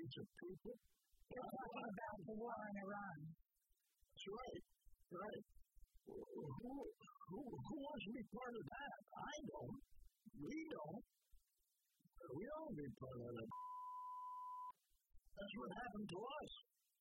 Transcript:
millions of people. You're talking about the war in Iran. That's right. Right. Who wants to be part of that? I don't. We don't. We don't want to be part of that. That's what happened to us.